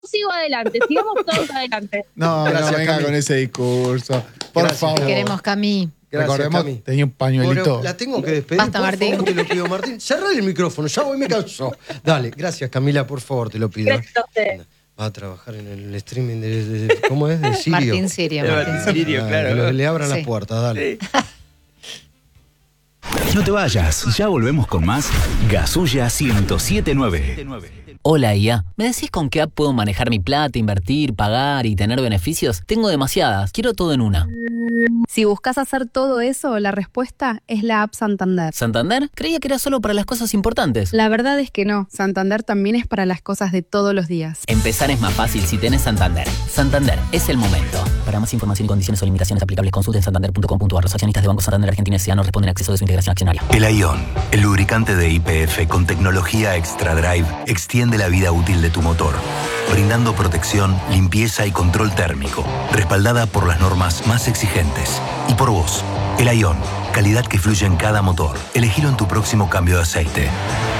sigo adelante, sigamos todos adelante. No, Gracias, no venga Cami. con ese discurso. Por Gracias, favor. Te queremos, Cami. Gracias, Recordemos, Cami. tenía un pañuelito. Bueno, la tengo que despedir. Basta, por Martín. favor, te lo pido, Martín. Cerrá el micrófono, ya voy, me canso. Dale, gracias, Camila, por favor, te lo pido. Gracias a ustedes. Va a trabajar en el streaming de ¿cómo es? De Sirio. Martín Sirio. Martín Sirio. Sirio, claro. Que le abran Sí. las puertas, dale. No te vayas, ya volvemos con más Gasulla 1079. Hola IA, ¿me decís con qué app puedo manejar mi plata, invertir, pagar y tener beneficios? Tengo demasiadas, quiero todo en una. Si buscas hacer todo eso, la respuesta es la app Santander. ¿Santander? Creía que era solo para las cosas importantes. La verdad es que no, Santander también es para las cosas de todos los días. Empezar es más fácil si tenés Santander. Santander, es el momento. Para más información y condiciones o limitaciones aplicables, consulten santander.com.ar. Los accionistas de Banco Santander Argentina S.A. no responden a acceso de su integración accionaria. El Ion, el lubricante de YPF con tecnología Extra Drive, extiende la vida útil de tu motor, brindando protección, limpieza y control térmico, respaldada por las normas más exigentes. Y por vos, el Ion, calidad que fluye en cada motor. Elegilo en tu próximo cambio de aceite.